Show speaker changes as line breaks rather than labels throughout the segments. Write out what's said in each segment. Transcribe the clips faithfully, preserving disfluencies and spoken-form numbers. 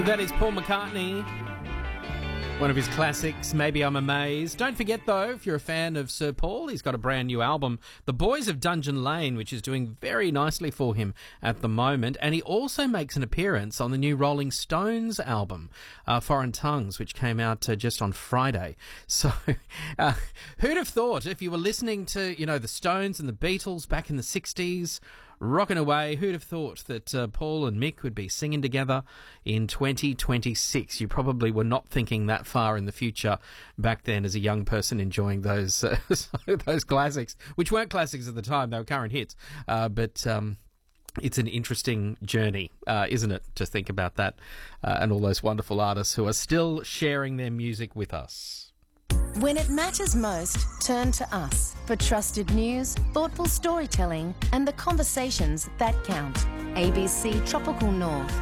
That is Paul McCartney, one of his classics, Maybe I'm Amazed. Don't forget, though, if you're a fan of Sir Paul, he's got a brand new album, The Boys of Dungeon Lane, which is doing very nicely for him at the moment. And he also makes an appearance on the new Rolling Stones album, uh, Foreign Tongues, which came out uh, just on Friday. So uh, who'd have thought, if you were listening to, you know, the Stones and the Beatles back in the sixties, rocking away, who'd have thought that uh, Paul and Mick would be singing together in twenty twenty-six? You probably were not thinking that far in the future back then as a young person enjoying those uh, those classics, which weren't classics at the time, they were current hits. Uh, but um, it's an interesting journey, uh, isn't it, to think about that uh, and all those wonderful artists who are still sharing their music with us.
When it matters most, turn to us for trusted news, thoughtful storytelling, and the conversations that count. A B C Tropical North.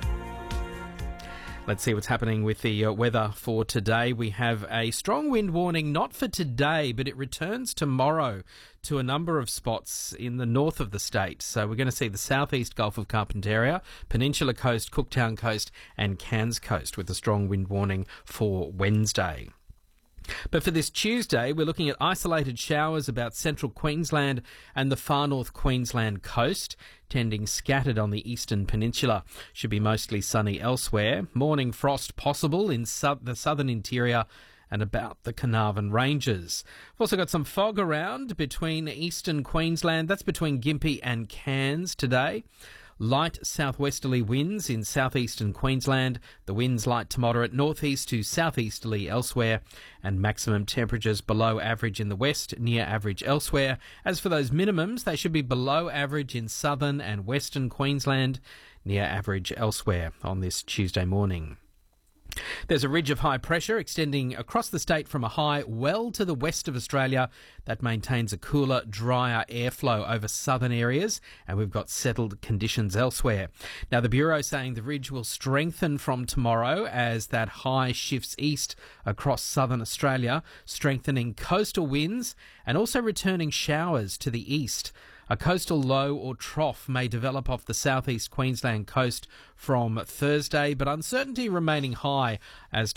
Let's see what's happening with the uh, weather for today. We have a strong wind warning, not for today, but it returns tomorrow to a number of spots in the north of the state. So we're going to see the southeast Gulf of Carpentaria, Peninsula Coast, Cooktown Coast, and Cairns Coast with a strong wind warning for Wednesday. But for this Tuesday, we're looking at isolated showers about central Queensland and the far north Queensland coast, tending scattered on the eastern peninsula. Should be mostly sunny elsewhere. Morning frost possible in su- the southern interior and about the Carnarvon Ranges. We've also got some fog around between eastern Queensland. That's between Gympie and Cairns today. Light southwesterly winds in southeastern Queensland, the winds light to moderate northeast to southeasterly elsewhere, and maximum temperatures below average in the west, near average elsewhere. As for those minimums, they should be below average in southern and western Queensland, near average elsewhere on this Tuesday morning. There's a ridge of high pressure extending across the state from a high well to the west of Australia that maintains a cooler, drier airflow over southern areas, and we've got settled conditions elsewhere. Now, the Bureau saying the ridge will strengthen from tomorrow as that high shifts east across southern Australia, strengthening coastal winds and also returning showers to the east. A coastal low or trough may develop off the southeast Queensland coast from Thursday, but uncertainty remaining high as